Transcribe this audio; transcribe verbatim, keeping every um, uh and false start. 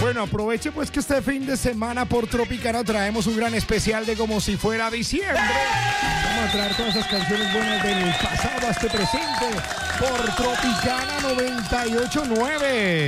Bueno, aproveche pues que este fin de semana por Tropicana traemos un gran especial de como si fuera diciembre. Vamos a traer todas esas canciones buenas del pasado a este presente por Tropicana noventa y ocho punto nueve.